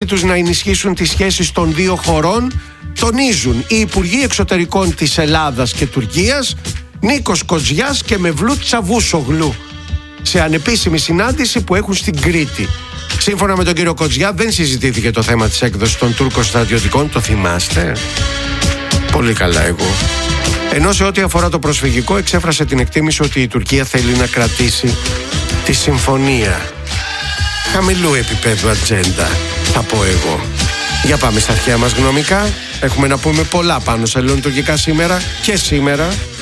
τους να ενισχύσουν τις σχέσεις των δύο χωρών, τονίζουν οι Υπουργοί Εξωτερικών της Ελλάδας και Τουρκίας, Νίκος Κοτζιάς και Μευλούτ Τσαβούσογλου, σε ανεπίσημη συνάντηση που έχουν στην Κρήτη. Σύμφωνα με τον κύριο Κοτζιά, δεν συζητήθηκε το θέμα της έκδοσης των Τούρκων στρατιωτικών, το θυμάστε? Πολύ καλά εγώ. Ενώ σε ό,τι αφορά το προσφυγικό, εξέφρασε την εκτίμηση ότι η Τουρκία θέλει να κρατήσει τη συμφωνία. Χαμηλού επίπεδου ατζέντα, θα πω εγώ. Για πάμε στα αρχαία μας γνωμικά. Έχουμε να πούμε πολλά πάνω σε ελληνοτουρκικά σήμερα και σήμερα.